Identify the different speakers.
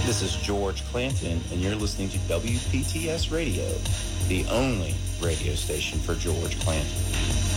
Speaker 1: This is George Clanton, and you're listening to WPTS Radio, the only radio station for George Clanton.